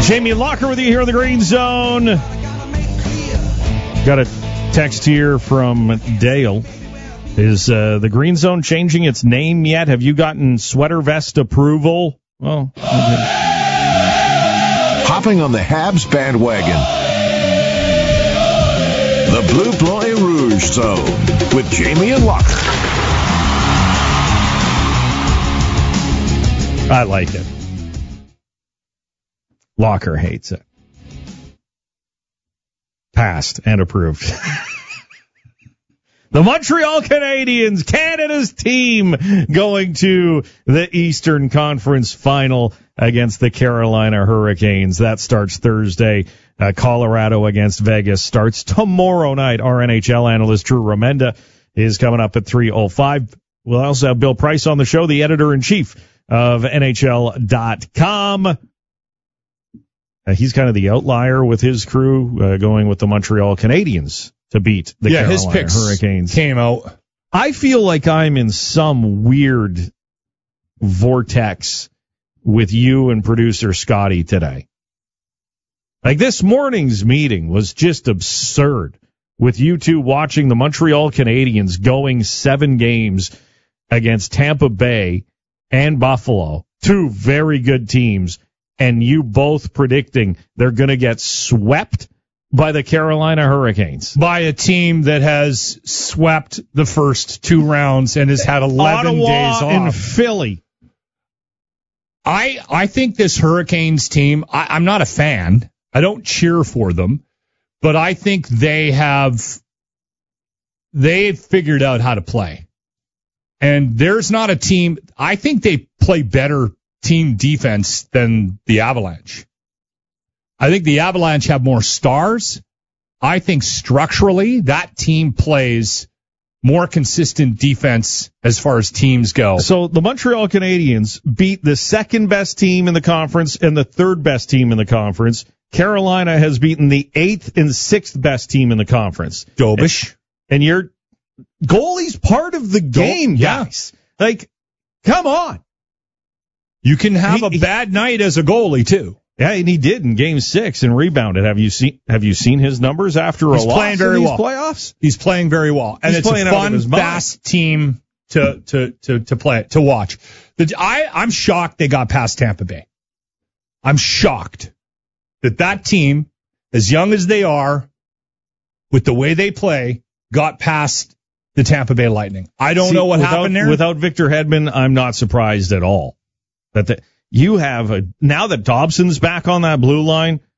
Jamie Locker with you here in the Green Zone. Got a text here from Dale. Is the Green Zone changing its name yet? Have you gotten sweater vest approval? Well, okay. Hopping on the Habs bandwagon. The Bleu Blanc Rouge Zone with Jamie and Locker. I like it. Locker hates it. Passed and approved. The Montreal Canadiens, Canada's team, going to the Eastern Conference Final against the Carolina Hurricanes. That starts Thursday. Colorado against Vegas starts tomorrow night. Our NHL analyst, Drew Remenda, is coming up at 3:05. We'll also have Bill Price on the show, the editor-in-chief of NHL.com. He's kind of the outlier with his crew, going with the Montreal Canadiens to beat the Carolina his picks Hurricanes. Came out. I feel like I'm in some weird vortex with you and producer Scotty today. Like this morning's meeting was just absurd with you two watching the Montreal Canadiens going 7 games against Tampa Bay and Buffalo, 2 very good teams, and you both predicting they're going to get swept by the Carolina Hurricanes. By a team that has swept the first 2 rounds and has had 11 days off. And Philly. I think this Hurricanes team, I'm not a fan. I don't cheer for them, but I think they've figured out how to play. And there's not a team, I think they play better team defense than the Avalanche. I think the Avalanche have more stars. I think structurally that team plays more consistent defense as far as teams go. So the Montreal Canadiens beat the second best team in the conference and the third best team in the conference. Carolina has beaten the 8th and 6th best team in the conference. Dobish. And your goalie's part of the game, guys. Like, come on. You can have a bad night as a goalie, too. Yeah, and he did in Game 6 and rebounded. Have you seen his numbers after a loss playing very in these well. playoffs? He's playing very well. And it's a fun, fast team to play, to watch. I'm shocked they got past Tampa Bay. I'm shocked that team, as young as they are, with the way they play, got past the Tampa Bay Lightning. I don't know what happened there. Without Victor Hedman, I'm not surprised at all. You have now that Dobson's back on that blue line,